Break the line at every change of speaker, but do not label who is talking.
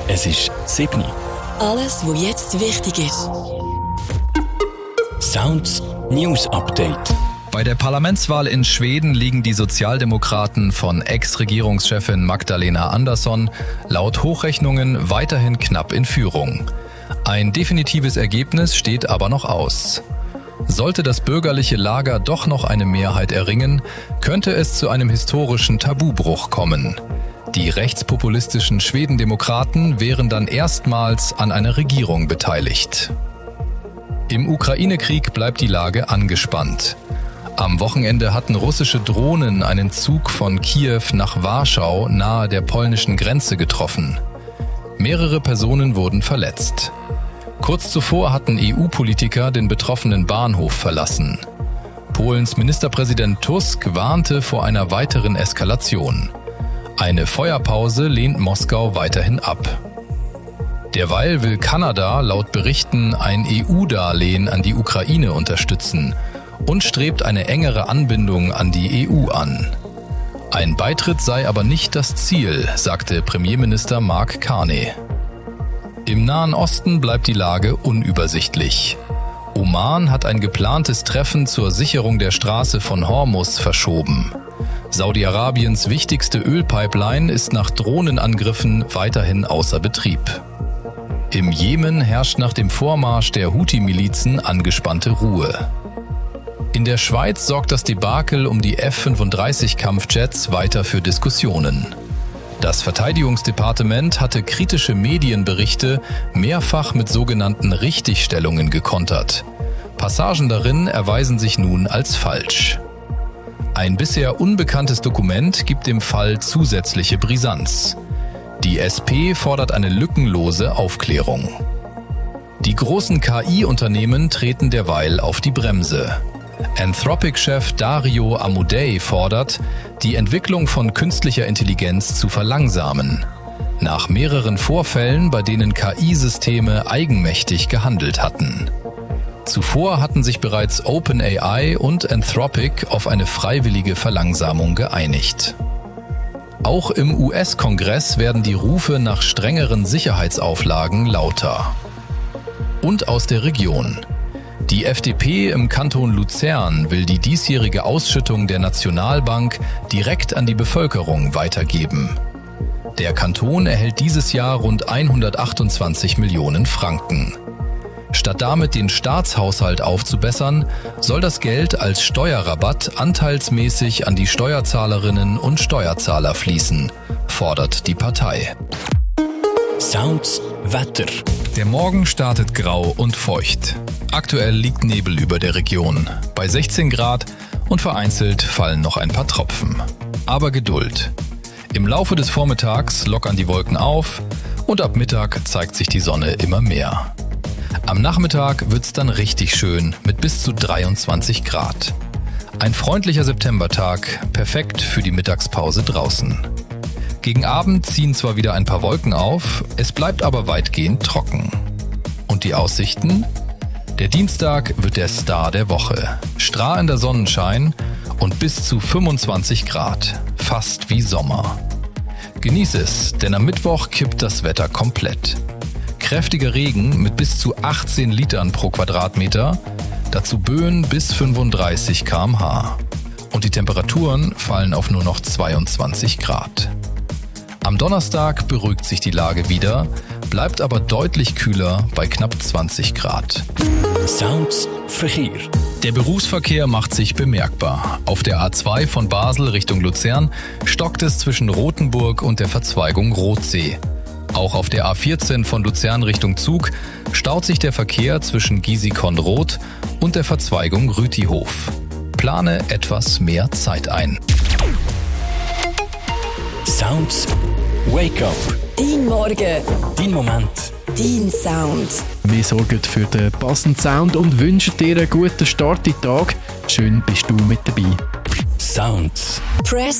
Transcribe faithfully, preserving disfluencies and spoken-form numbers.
Es ist sieben Uhr.
Alles, was jetzt wichtig ist.
Sounds News Update.
Bei der Parlamentswahl in Schweden liegen die Sozialdemokraten von Ex-Regierungschefin Magdalena Andersson laut Hochrechnungen weiterhin knapp in Führung. Ein definitives Ergebnis steht aber noch aus. Sollte das bürgerliche Lager doch noch eine Mehrheit erringen, könnte es zu einem historischen Tabubruch kommen. Die rechtspopulistischen Schwedendemokraten wären dann erstmals an einer Regierung beteiligt. Im Ukraine-Krieg bleibt die Lage angespannt. Am Wochenende hatten russische Drohnen einen Zug von Kiew nach Warschau nahe der polnischen Grenze getroffen. Mehrere Personen wurden verletzt. Kurz zuvor hatten E U-Politiker den betroffenen Bahnhof verlassen. Polens Ministerpräsident Tusk warnte vor einer weiteren Eskalation. Eine Feuerpause lehnt Moskau weiterhin ab. Derweil will Kanada laut Berichten ein E U-Darlehen an die Ukraine unterstützen und strebt eine engere Anbindung an die E U an. Ein Beitritt sei aber nicht das Ziel, sagte Premierminister Mark Carney. Im Nahen Osten bleibt die Lage unübersichtlich. Oman hat ein geplantes Treffen zur Sicherung der Straße von Hormuz verschoben. Saudi-Arabiens wichtigste Ölpipeline ist nach Drohnenangriffen weiterhin außer Betrieb. Im Jemen herrscht nach dem Vormarsch der Houthi-Milizen angespannte Ruhe. In der Schweiz sorgt das Debakel um die F fünfunddreißig Kampfjets weiter für Diskussionen. Das Verteidigungsdepartement hatte kritische Medienberichte mehrfach mit sogenannten Richtigstellungen gekontert. Passagen darin erweisen sich nun als falsch. Ein bisher unbekanntes Dokument gibt dem Fall zusätzliche Brisanz. Die S P fordert eine lückenlose Aufklärung. Die großen K I-Unternehmen treten derweil auf die Bremse. Anthropic-Chef Dario Amodei fordert, die Entwicklung von künstlicher Intelligenz zu verlangsamen. Nach mehreren Vorfällen, bei denen K I-Systeme eigenmächtig gehandelt hatten. Zuvor hatten sich bereits OpenAI und Anthropic auf eine freiwillige Verlangsamung geeinigt. Auch im U S-Kongress werden die Rufe nach strengeren Sicherheitsauflagen lauter. Und aus der Region. Die F D P im Kanton Luzern will die diesjährige Ausschüttung der Nationalbank direkt an die Bevölkerung weitergeben. Der Kanton erhält dieses Jahr rund hundertachtundzwanzig Millionen Franken. Statt damit den Staatshaushalt aufzubessern, soll das Geld als Steuerrabatt anteilsmäßig an die Steuerzahlerinnen und Steuerzahler fließen, fordert die Partei.
Sounds Wetter.
Der Morgen startet grau und feucht. Aktuell liegt Nebel über der Region, bei sechzehn Grad und vereinzelt fallen noch ein paar Tropfen. Aber Geduld. Im Laufe des Vormittags lockern die Wolken auf und ab Mittag zeigt sich die Sonne immer mehr. Am Nachmittag wird's dann richtig schön mit bis zu dreiundzwanzig Grad. Ein freundlicher Septembertag, perfekt für die Mittagspause draußen. Gegen Abend ziehen zwar wieder ein paar Wolken auf, es bleibt aber weitgehend trocken. Und die Aussichten? Der Dienstag wird der Star der Woche. Strahlender Sonnenschein und bis zu fünfundzwanzig Grad. Fast wie Sommer. Genieß es, denn am Mittwoch kippt das Wetter komplett. Kräftiger Regen mit bis zu achtzehn Litern pro Quadratmeter, dazu Böen bis fünfunddreißig Kilometer pro Stunde. Und die Temperaturen fallen auf nur noch zweiundzwanzig Grad. Am Donnerstag beruhigt sich die Lage wieder, bleibt aber deutlich kühler bei knapp zwanzig Grad.
Sounds Verkehr.
Der Berufsverkehr macht sich bemerkbar. Auf der A zwei von Basel Richtung Luzern stockt es zwischen Rothenburg und der Verzweigung Rothsee. Auch auf der A vierzehn von Luzern Richtung Zug staut sich der Verkehr zwischen Giesicon-Roth und der Verzweigung Rütihof. Plane etwas mehr Zeit ein.
Sounds Wake Up.
Dein Morgen.
Dein Moment.
Dein Sound.
Wir sorgen für den passenden Sound und wünschen dir einen guten Start in den Tag. Schön bist du mit dabei.
Sounds.
Press